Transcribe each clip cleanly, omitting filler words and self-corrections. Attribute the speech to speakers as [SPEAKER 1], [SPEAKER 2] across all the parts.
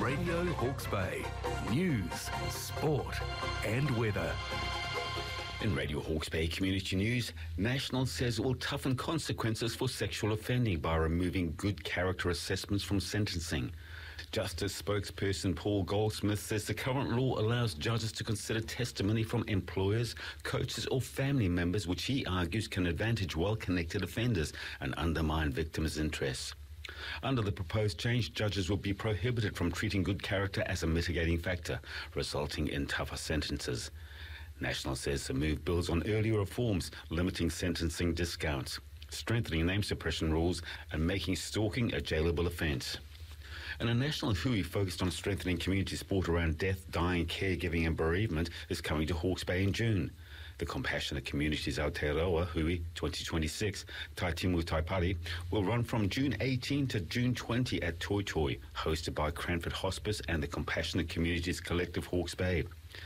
[SPEAKER 1] Radio Hawke's Bay. News, sport and weather.
[SPEAKER 2] In Radio Hawke's Bay Community News, National says it will toughen consequences for sexual offending by removing good character assessments from sentencing. Justice spokesperson Paul Goldsmith says the current law allows judges to consider testimony from employers, coaches or family members, which he argues can advantage well-connected offenders and undermine victims' interests. Under the proposed change, judges will be prohibited from treating good character as a mitigating factor, resulting in tougher sentences. National says the move builds on earlier reforms limiting sentencing discounts, strengthening name suppression rules and making stalking a jailable offence. And a national hui focused on strengthening community support around death, dying, caregiving and bereavement is coming to Hawke's Bay in June. The Compassionate Communities Aotearoa Hui 2026, Taitimu Taipari, will run from June 18 to June 20 at Toi Toi, hosted by Cranford Hospice and the Compassionate Communities Collective Hawke's Bay.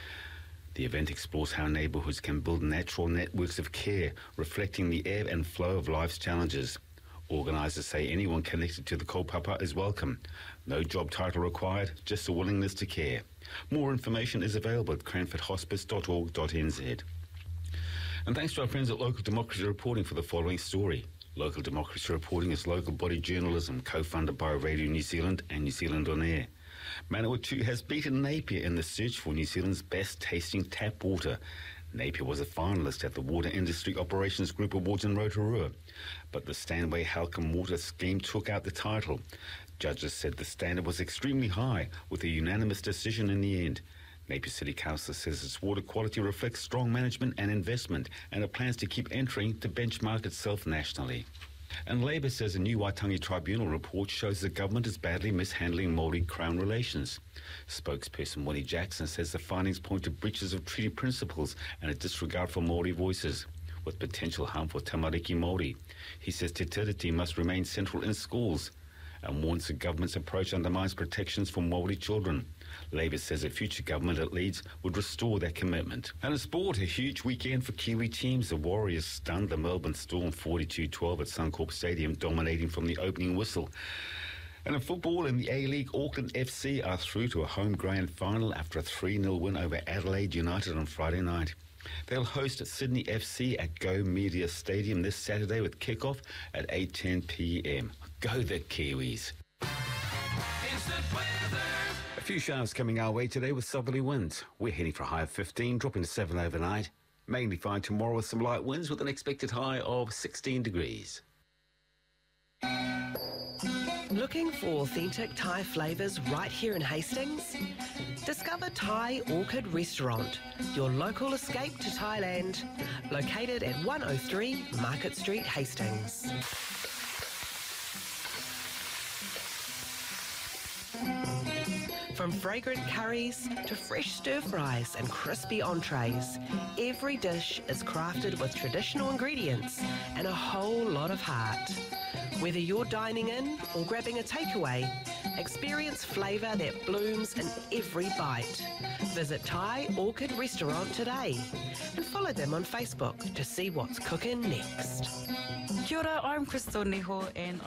[SPEAKER 2] The event explores how neighbourhoods can build natural networks of care, reflecting the ebb and flow of life's challenges. Organisers say anyone connected to the kaupapa is welcome. No job title required, just a willingness to care. More information is available at cranfordhospice.org.nz. And thanks to our friends at Local Democracy Reporting for the following story. Local Democracy Reporting is local body journalism co-funded by Radio New Zealand and New Zealand On Air. Manawatu has beaten Napier in the search for New Zealand's best tasting tap water. Napier was a finalist at the Water Industry Operations Group Awards in Rotorua, but the Stanway Halcombe Water Scheme took out the title. Judges said the standard was extremely high, with a unanimous decision in the end. Napier City Council says its water quality reflects strong management and investment, and it plans to keep entering to benchmark itself nationally. And Labour says a new Waitangi Tribunal report shows the government is badly mishandling Māori-Crown relations. Spokesperson Willie Jackson says the findings point to breaches of treaty principles and a disregard for Māori voices, with potential harm for tamariki Māori. He says Te Tiriti must remain central in schools and warns the government's approach undermines protections for Māori children. Labour says a future government it leads would restore that commitment. And in sport, a huge weekend for Kiwi teams. The Warriors stunned the Melbourne Storm 42-12 at Suncorp Stadium, dominating from the opening whistle. And in football, in the A-League, Auckland FC are through to a home grand final after a 3-0 win over Adelaide United on Friday night. They'll host Sydney FC at Go Media Stadium this Saturday with kick-off at 8:10 p.m. Go the Kiwis! A few showers coming our way today with southerly winds. We're heading for a high of 15, dropping to 7 overnight. Mainly fine tomorrow with some light winds with an expected high of 16 degrees.
[SPEAKER 3] Looking for authentic Thai flavours right here in Hastings? Discover Thai Orchid Restaurant, your local escape to Thailand, located at 103 Market Street, Hastings. From fragrant curries to fresh stir-fries and crispy entrees, every dish is crafted with traditional ingredients and a whole lot of heart. Whether you're dining in or grabbing a takeaway, experience flavour that blooms in every bite. Visit Thai Orchid Restaurant today and follow them on Facebook to see what's cooking next.
[SPEAKER 4] Kia ora, I'm Crystal Niho and